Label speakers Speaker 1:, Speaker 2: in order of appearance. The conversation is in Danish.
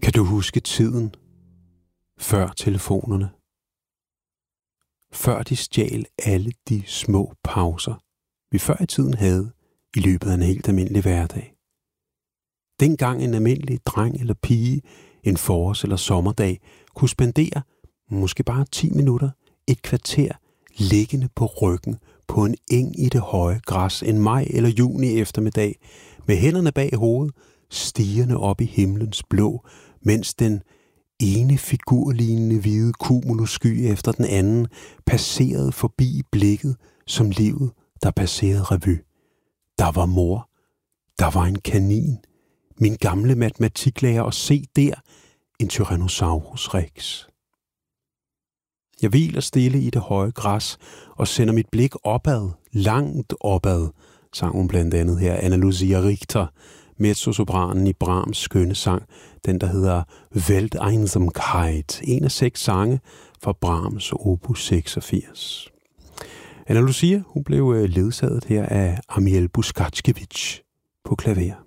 Speaker 1: Kan du huske tiden før telefonerne? Før de stjal alle de små pauser, vi før i tiden havde i løbet af en helt almindelig hverdag. Dengang en almindelig dreng eller pige en forårs- eller sommerdag kunne spendere måske bare 10 minutter, et kvarter, liggende på ryggen på en eng i det høje græs en maj- eller juni eftermiddag, med hænderne bag hovedet, stirrende op i himlens blå, mens den ene figurlignende hvide cumulusky efter den anden passerede forbi blikket som livet, der passerede revy. Der var mor, der var en kanin, min gamle matematiklærer, og se der, en Tyrannosaurus rex. Jeg hviler stille i det høje græs og sender mit blik opad, langt opad, sang hun blandt andet her, Anna Lucia Richter, mezzosopranen i Brahms skønne sang, den der hedder Welteinsamkeit, en af 6 sange fra Brahms opus 86. Anna Lucia, hun blev ledsaget her af Amiel Buscatskiewicz på klaver.